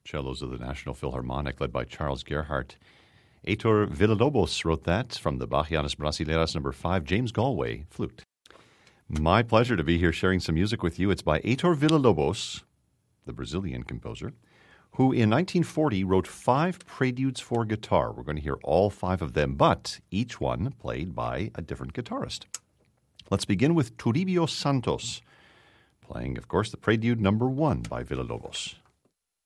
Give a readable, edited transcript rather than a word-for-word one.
cellos of the National Philharmonic, led by Charles Gerhardt. Heitor Villa-Lobos wrote that from the Bachianas Brasileiras No. 5, James Galway, flute. My pleasure to be here sharing some music with you. It's by Heitor Villa-Lobos, the Brazilian composer, who in 1940 wrote 5 preludes for guitar. We're going to hear all 5 of them, but each one played by a different guitarist. Let's begin with Toribio Santos, playing, of course, the prelude number 1 by Villa-Lobos.